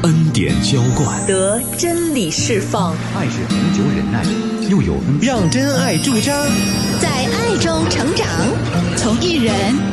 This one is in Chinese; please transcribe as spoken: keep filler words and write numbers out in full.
恩典浇灌， 得真理释放。 爱是恒久忍耐，又有恩慈， 让真爱驻扎， 在爱中成长。从一人